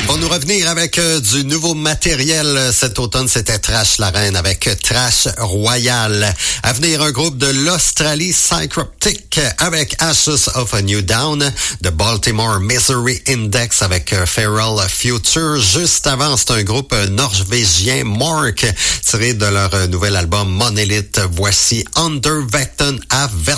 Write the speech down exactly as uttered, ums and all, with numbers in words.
Pour nous revenir avec euh, du nouveau matériel euh, cet automne, c'était Trash la Reine avec euh, Trash Royal. À venir, un groupe de l'Australie, Psychroptic, avec Ashes of a New Down, de Baltimore Misery Index avec euh, Feral Future. Juste avant, c'est un groupe euh, norvégien, Mark, tiré de leur euh, nouvel album Monolith. Voici Under Vecton Aversion.